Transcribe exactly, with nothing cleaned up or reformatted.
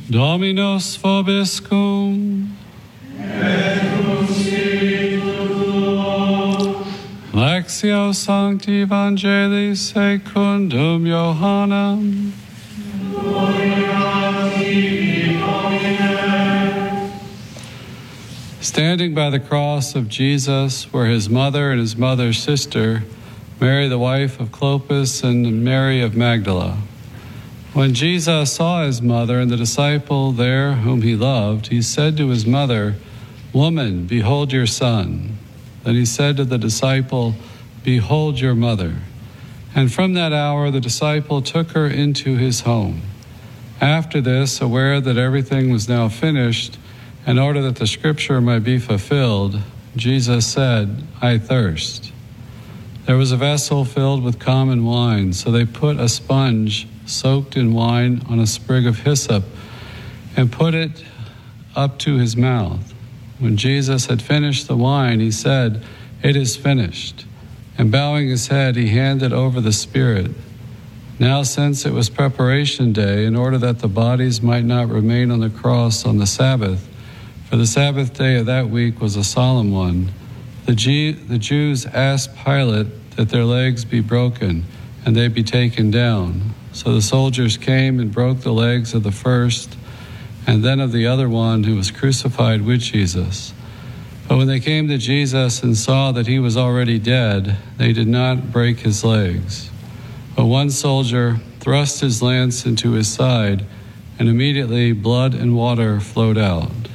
Dominus vobiscum. Et cum spiritu tuo. Lectio Sancti Evangelii secundum Johannem. Gloria tibi, Domine. Standing by the cross of Jesus were his mother and his mother's sister, Mary the wife of Clopas and Mary of Magdala. When Jesus saw his mother and the disciple there whom he loved, he said to his mother, "Woman, behold your son." Then he said to the disciple, "Behold your mother." And from that hour the disciple took her into his home. After this, aware that everything was now finished, in order that the scripture might be fulfilled, Jesus said, "I thirst." There was a vessel filled with common wine, so they put a sponge soaked in wine on a sprig of hyssop and put it up to his mouth. When Jesus had finished the wine, he said, "It is finished." And bowing his head, he handed over the Spirit. Now, since it was preparation day, in order that the bodies might not remain on the cross on the Sabbath, for the Sabbath day of that week was a solemn one, the, G- the Jews asked Pilate that their legs be broken and they be taken down. So the soldiers came and broke the legs of the first and then of the other one who was crucified with Jesus. But when they came to Jesus and saw that he was already dead, they did not break his legs. But one soldier thrust his lance into his side, and immediately blood and water flowed out.